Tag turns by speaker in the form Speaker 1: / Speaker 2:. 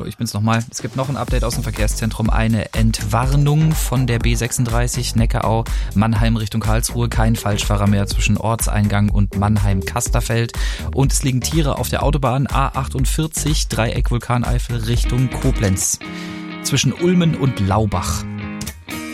Speaker 1: ich bin's nochmal. Es gibt noch ein Update aus dem Verkehrszentrum. Eine Entwarnung von der B36 Neckarau Mannheim Richtung Karlsruhe. Kein Falschfahrer mehr zwischen Ortseingang und Mannheim-Kasterfeld. Und es liegen Tiere auf der Autobahn A48 Dreieck Vulkaneifel Richtung Koblenz. Zwischen Ulmen und Laubach.